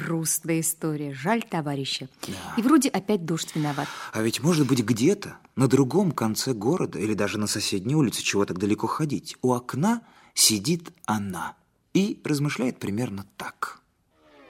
грустная история. Жаль товарища. Да. И вроде опять дождь виноват. А ведь, может быть, где-то на другом конце города или даже на соседней улице, чего так далеко ходить, у окна сидит она и размышляет примерно так.